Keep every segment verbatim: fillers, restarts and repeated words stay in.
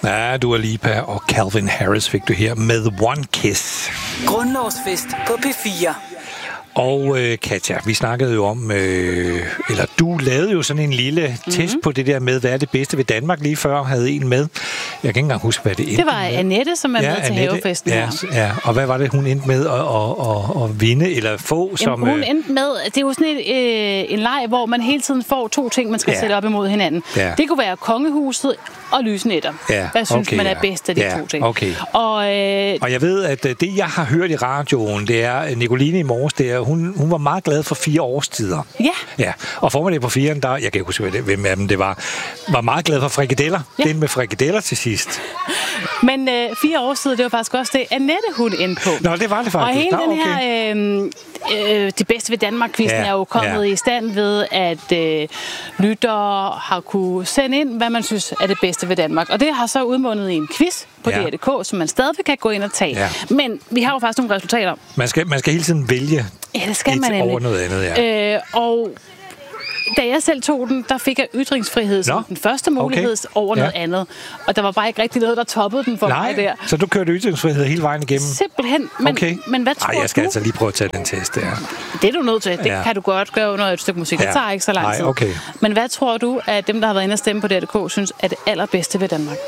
Ja, Dua Lipa og Calvin Harris fik du her med One Kiss. Grundlovsfest på P fire. Og øh, Katja, vi snakkede jo om, øh, eller du lavede jo sådan en lille mm-hmm. test på det der med, hvad er det bedste ved Danmark lige før, havde en med. Jeg kan ikke engang huske, hvad det endte Det var med. Annette, som er ja, med til Annette, havefesten ja, her. ja, og hvad var det, hun endte med at, at, at, at vinde, eller få? Jamen, som, hun endte med, det er jo sådan et, øh, en leg, hvor man hele tiden får to ting, man skal ja. sætte op imod hinanden. Ja. Det kunne være kongehuset og lysnetter. Ja, hvad synes okay, man er ja. bedst af de ja, to ting? Okay. Og, øh, og jeg ved, at det, jeg har hørt i radioen, det er, Nicoline i morges, det er, hun, hun var meget glad for fire årstider. Ja. Ja. Og får man det på firen, der, jeg kan ikke huske, hvem af dem det var, var meget glad for frikadeller. Ja. Den med frikadeller til sidst. Men øh, fire år siden, det var faktisk også det, Annette hun endte på. Nå, det var det faktisk. Og hele Nå, den okay. her, øh, øh, det bedste ved Danmark-quizzen ja. er jo kommet ja. i stand ved, at øh, lyttere har kunne sende ind, hvad man synes er det bedste ved Danmark. Og det har så udmundet i en quiz på ja. D R punktum d k, som man stadig kan gå ind og tage. Ja. Men vi har jo faktisk nogle resultater. Man skal, man skal hele tiden vælge ja, det skal man over noget andet. Ja. Øh, og da jeg selv tog den, der fik jeg ytringsfrihed som Nå, den første mulighed okay. over noget ja. andet. Og der var bare ikke rigtig noget, der toppede den for Nej, mig der. Så du kørte ytringsfrihed hele vejen igennem? Simpelthen. Men, okay. men hvad tror Ej, jeg skal du? altså lige prøve at tage den test der. Det er du nødt til. Det ja. kan du godt gøre under et stykke musik. Ja. Det tager ikke så lang tid. Ej, okay. Men hvad tror du, at dem, der har været inde og stemme på D R punktum d k, synes er det allerbedste ved Danmark?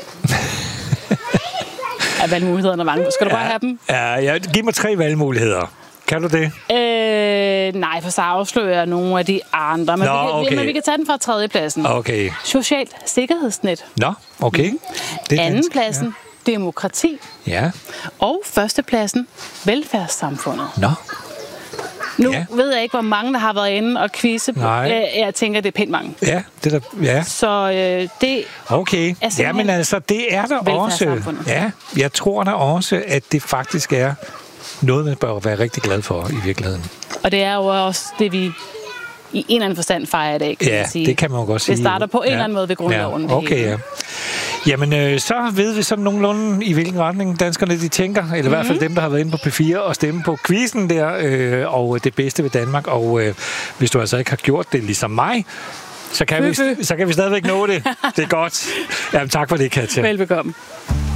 Er valgmulighederne mange? Skal du ja. bare have dem? Ja, ja, giv mig tre valgmuligheder. Kan du det? Øh, nej, for så afslører jeg nogle af de andre. Men, Nå, vi, kan, okay. men vi kan tage den fra tredjepladsen. Okay. Socialt sikkerhedsnet. Nå, okay. Mm. Det er Andenpladsen, ja. demokrati. Ja. Og førstepladsen, velfærdssamfundet. Nå. Nu ja. ved jeg ikke, hvor mange, der har været inde og quizze. Jeg, jeg tænker, det er pænt mange. Ja, det er der, ja. Så øh, det okay. er Jamen altså, det er der også. Ja, jeg tror der også, at det faktisk er noget, man bør være rigtig glad for i virkeligheden. Og det er jo også det, vi i en eller anden forstand fejrer i dag, kan ja, man sige. det kan man jo godt sige. Det starter på en ja. eller anden måde ved grundloven. Ja. Okay, ja. Jamen, øh, så ved vi sådan nogenlunde, i hvilken retning danskerne de tænker, eller mm-hmm. i hvert fald dem, der har været inde på P fire og stemme på quizzen der, øh, og det bedste ved Danmark. Og øh, hvis du altså ikke har gjort det ligesom mig, så kan, vi, så kan vi stadigvæk nå det. Det er godt. Jamen, tak for det, Katja. Velbekomme.